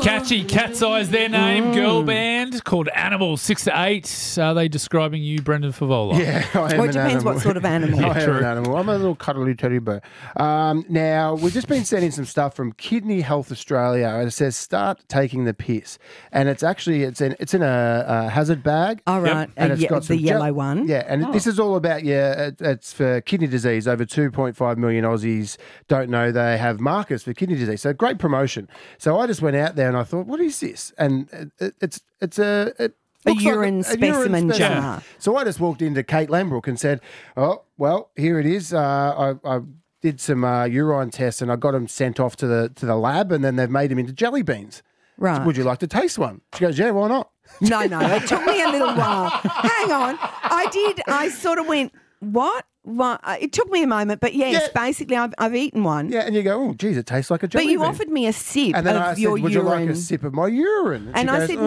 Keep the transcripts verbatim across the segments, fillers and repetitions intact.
Catchy, Cat's Eyes, their name, Mm. girl band called Animal, six to eight. Are they describing you, Brendan Favola? Yeah, I am Well, it an depends animal. what sort of animal. I am true. an animal. I'm a little cuddly teddy bear. Um, now, we've just been sending some stuff from Kidney Health Australia. And it says start taking the piss. And it's actually, it's in, it's in a, a hazard bag. All right, And uh, it's ye- got the some yellow gel- one. Yeah, and this is all about, yeah, it, it's for kidney disease. Over two point five million Aussies don't know they have markers for kidney disease. So great promotion. So I just went out there and I thought, what is this? And it, it, it's it's a... It, A looks like urine specimen jar. So I just walked into Kate Lambrook and said, oh, well, here it is. Uh, I, I did some uh, urine tests and I got them sent off to the to the lab and then they've made them into jelly beans. Right. Would you like to taste one? She goes, yeah, why not? No, no, it took me a little while. Hang on. I did, I sort of went, what? What? Uh, It took me a moment, but yes, Yeah. basically I've, I've eaten one. Yeah, and you go, oh, geez, it tastes like a jelly But you bean. offered me a sip And then of I said, your would urine. you like a sip of my urine? And she I goes, said, "Oh,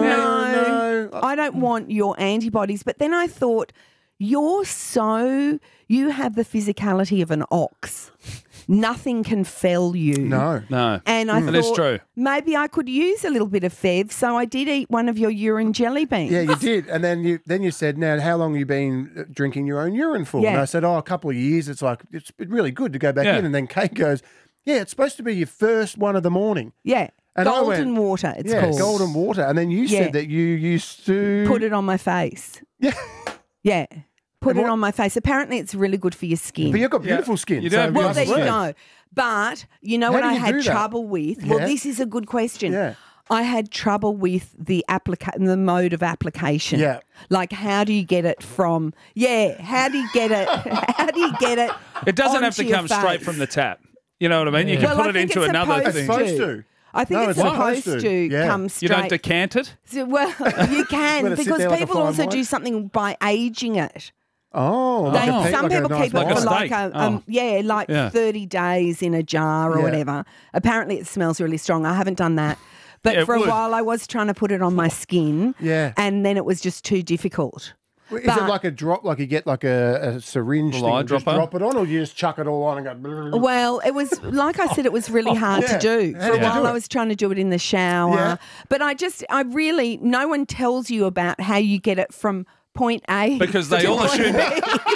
no, no. I don't want your antibodies. But then I thought, you're so, you have the physicality of an ox. Nothing can fell you. No. No. And I That thought is true. maybe I could use a little bit of Fev, so I did eat one of your urine jelly beans. Yeah, you did. And then you then you said, now, how long have you been drinking your own urine for? Yeah. And I said, oh, a couple of years. It's like, it's been really good to go back Yeah. in. And then Kate goes, yeah, it's supposed to be your first one of the morning. Yeah. And I golden went, water, it's yeah, called. golden water. And then you Yeah. said that you used to... Put it on my face. Yeah. Yeah. Put And it what- on my face. Apparently it's really good for your skin. But you've got beautiful skin. You do so have it Well, must there you work. go. But you know How what do I you had do that? trouble with? Well, Yeah. this is a good question. Yeah. I had trouble with the applica- the mode of application. Yeah. Like, how do you get it from? Yeah. How do you get it? How do you get it? It doesn't have onto to your come straight face? from the tap. You know what I mean? You can Well, put I it think into it's another supposed thing. It's supposed to. I think No, it's it's supposed, supposed to, to. Yeah. come You straight. don't decant it? So, well, you can Let it sit because there like a people fine also wine. do something by aging it. Oh. They, like a pe- some like a people nice keep it Like a for like steak. a, um, Oh. yeah, like Yeah. thirty days in a jar or Yeah. whatever. Apparently, it smells really strong. I haven't done that, but Yeah, it for a would. while, I was trying to put it on my skin. Yeah. and then it was just too difficult. Is But- it like a drop, like you get like a, a syringe Little thing and just eyedropper? drop it on, or you just chuck it all on and go... brrr? Well, it was like I said, it was really hard Yeah. to do. How For did a you do while, I it? was trying to do it in the shower, Yeah. but I just, I really, no one tells you about how you get it from point A Because to they all point assume- B.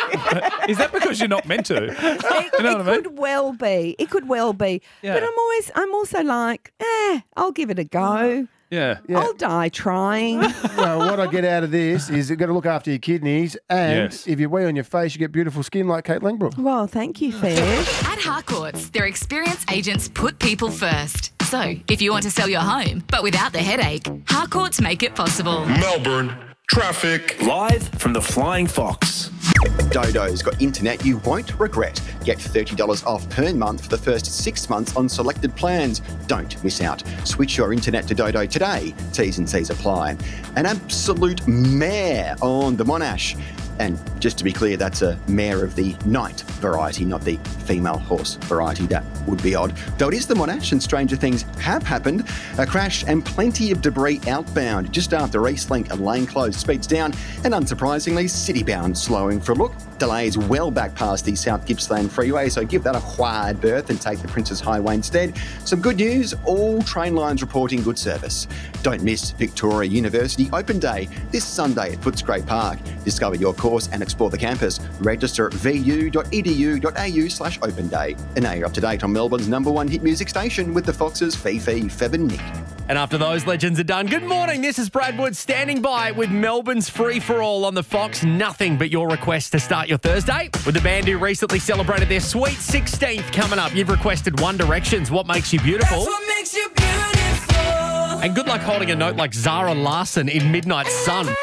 Is that because you're not meant to? It, You know it what I mean? could well be. It could well be. Yeah. But I'm always, I'm also like, eh, I'll give it a go. Yeah. Yeah. I'll die trying. Well, what I get out of this is you've got to look after your kidneys, and Yes. if you wee on your face, you get beautiful skin like Kate Langbrook. Well, thank you, Fair. At Harcourts, their experienced agents put people first. So, if you want to sell your home, but without the headache, Harcourts make it possible. Melbourne, traffic. Live from the Flying Fox. Dodo's got internet you won't regret. Get thirty dollars off per month for the first six months on selected plans. Don't miss out. Switch your internet to Dodo today. T's and C's apply. An absolute mare on the Monash. And just to be clear, that's a mare of the night variety, not the female horse variety. That would be odd. Though it is the Monash and stranger things have happened. A crash and plenty of debris outbound just after Eastlink and lane closed. Speeds down and unsurprisingly, citybound slowing for a look. Delays well back past the South Gippsland Freeway, so give that a wide berth and take the Princes Highway instead. Some good news, all train lines reporting good service. Don't miss Victoria University Open Day this Sunday at Footscray Park. Discover your course and explore the campus. Register at vu.edu.au slash open day. And now you're up to date on Melbourne's number one hit music station with the Foxes, Fifi, Feb and Nick. And after those legends are done, good morning. This is Brad Wood standing by with Melbourne's Free For All on the Fox. Nothing but your requests to start your Thursday. With the band who recently celebrated their sweet sixteenth coming up, you've requested One Direction's What Makes You Beautiful. That's what makes you beautiful. And good luck holding a note like Zara Larsson in Midnight Sun.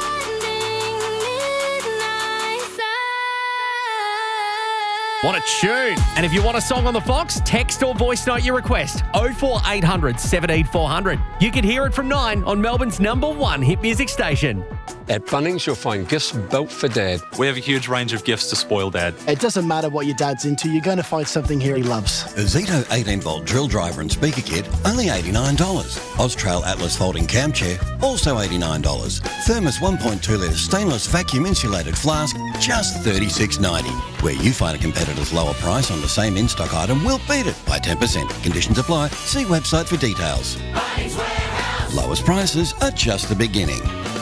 What a tune. And if you want a song on the Fox, text or voice note your request. oh four eight hundred seventeen four hundred. You can hear it from nine on Melbourne's number one hit music station. At Bunnings, you'll find gifts built for Dad. We have a huge range of gifts to spoil Dad. It doesn't matter what your dad's into, you're going to find something here he loves. A Zito eighteen volt drill driver and speaker kit, only eighty-nine dollars. Austrail Atlas folding cam chair, also eighty-nine dollars. Thermos one point two litre stainless vacuum insulated flask, just thirty-six ninety. Where you find a competitor's lower price on the same in-stock item, we'll beat it by ten percent. Conditions apply. See website for details. Bunnings Warehouse. Lowest prices are just the beginning.